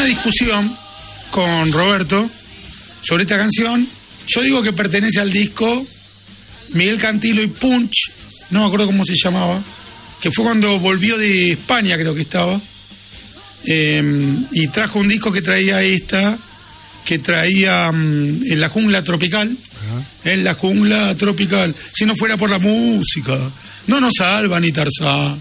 una discusión con Roberto sobre esta canción. Yo digo que pertenece al disco Miguel Cantilo y Punch, no me acuerdo cómo se llamaba, que fue cuando volvió de España, creo que estaba, y trajo un disco que traía En la jungla tropical. En la jungla tropical, si no fuera por la música, no nos salva ni Tarzán.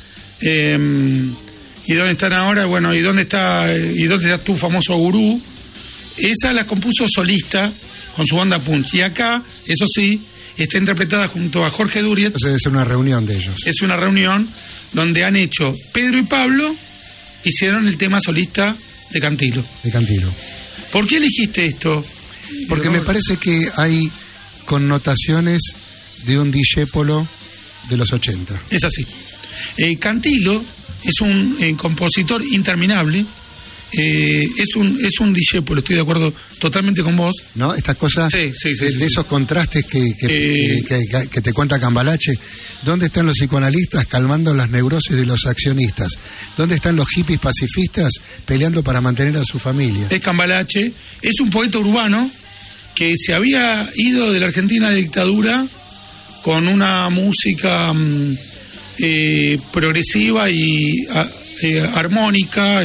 ¿Y dónde están ahora? Bueno, ¿y dónde está tu famoso gurú? Esa la compuso solista con su banda Punch. Y acá, eso sí, está interpretada junto a Jorge Duriet. Entonces es una reunión de ellos. Es una reunión donde han hecho Pedro y Pablo, hicieron el tema solista de Cantilo. ¿Por qué elegiste esto? Porque me parece que hay connotaciones de un discépolo de los 80. Es así. Cantilo es un compositor interminable, es un discépolo, estoy de acuerdo totalmente con vos. ¿No? Estas cosas, sí, de esos contrastes que te cuenta Cambalache. ¿Dónde están los psicoanalistas calmando las neurosis de los accionistas? ¿Dónde están los hippies pacifistas peleando para mantener a su familia? Es Cambalache, es un poeta urbano que se había ido de la Argentina de dictadura con una música progresiva y armónica,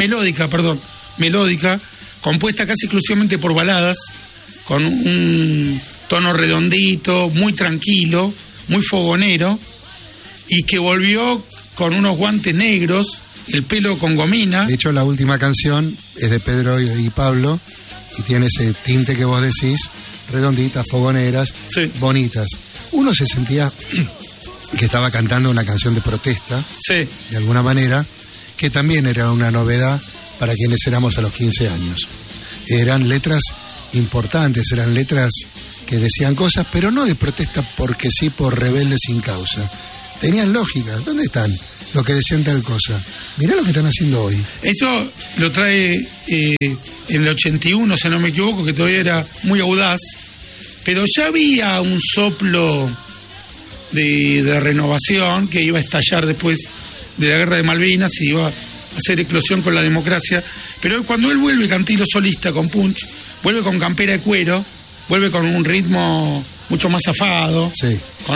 melódica, compuesta casi exclusivamente por baladas, con un tono redondito, muy tranquilo, muy fogonero, y que volvió con unos guantes negros, el pelo con gomina. De hecho, la última canción es de Pedro y Pablo, y tiene ese tinte que vos decís, redonditas, fogoneras, sí, bonitas. Uno se sentía que estaba cantando una canción de protesta, sí, de alguna manera, que también era una novedad para quienes éramos a los 15 años. Eran letras importantes, eran letras que decían cosas, pero no de protesta porque sí, por rebeldes sin causa. Tenían lógica. ¿Dónde están los que decían tal cosa? Mirá lo que están haciendo hoy. Eso lo trae en el 81, si no me equivoco, que todavía era muy audaz, pero ya había un soplo de renovación que iba a estallar después de la guerra de Malvinas y iba a hacer eclosión con la democracia. Pero cuando él vuelve, Cantilo solista con Punch, vuelve con campera de cuero, vuelve con un ritmo mucho más zafado, sí, con